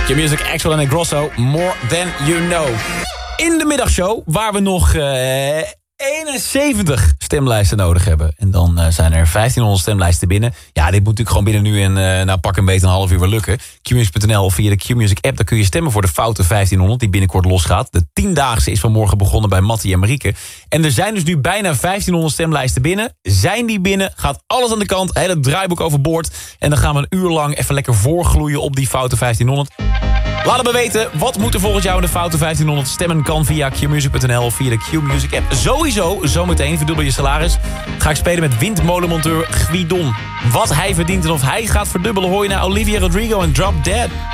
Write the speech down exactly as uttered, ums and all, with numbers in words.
Q-Music, Axel en Grosso, More Than You Know. In de middagshow, waar we nog uh, eenenzeventig stemlijsten nodig hebben. En dan uh, zijn er vijftienhonderd stemlijsten binnen. Ja, dit moet natuurlijk gewoon binnen nu en uh, nou, pak een beetje een half uur weer lukken. Q music punt n l of via de Q-Music app, daar kun je stemmen voor de foute vijftienhonderd... die binnenkort losgaat. De tiendaagse is vanmorgen begonnen bij Mattie en Marieke. En er zijn dus nu bijna vijftienhonderd stemlijsten binnen. Zijn die binnen, gaat alles aan de kant, hele draaiboek overboord. En dan gaan we een uur lang even lekker voorgloeien op die foute vijftienhonderd. Laat het me weten, wat moet er volgens jou in de foute vijftienhonderd? Stemmen kan via Q music punt n l of via de Q-Music app. Sowieso, zometeen, verdubbel je salaris, ga ik spelen met windmolenmonteur Guidon. Wat hij verdient en of hij gaat verdubbelen hoor je naar Olivia Rodrigo en Drop Dead.